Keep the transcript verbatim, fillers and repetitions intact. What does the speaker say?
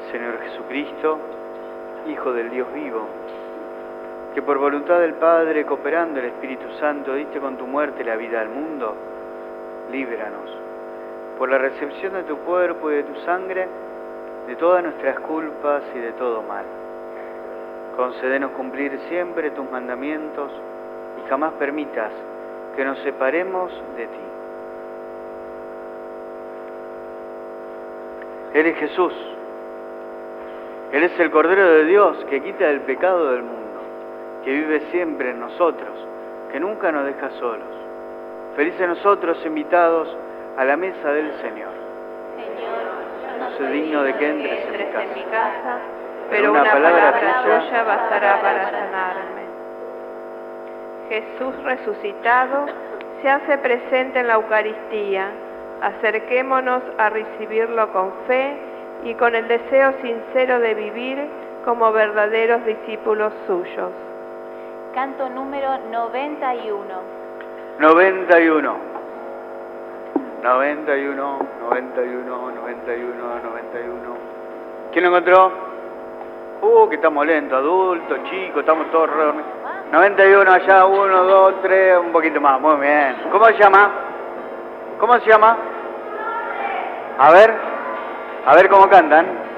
Señor Jesucristo, Hijo del Dios vivo, que por voluntad del Padre, cooperando el Espíritu Santo, diste con tu muerte la vida al mundo, líbranos, por la recepción de tu cuerpo y de tu sangre, de todas nuestras culpas y de todo mal. Concédenos cumplir siempre tus mandamientos y jamás permitas que nos separemos de ti. Él es Jesús. Él es el Cordero de Dios que quita el pecado del mundo, que vive siempre en nosotros, que nunca nos deja solos. Felices nosotros invitados a la mesa del Señor. Señor, no soy digno de que entres en mi casa, en mi casa, pero una palabra tuya bastará para sanarme. Jesús resucitado se hace presente en la Eucaristía. Acerquémonos a recibirlo con fe y con el deseo sincero de vivir como verdaderos discípulos suyos. Canto número noventa y uno. noventa y uno. noventa y uno, noventa y uno, noventa y uno, noventa y uno. ¿Quién lo encontró? Uh, que estamos lentos, adultos, chicos, estamos todos reunidos. noventa y uno allá, uno, dos, tres, un poquito más, muy bien. ¿Cómo se llama? ¿Cómo se llama? A ver, a ver cómo cantan.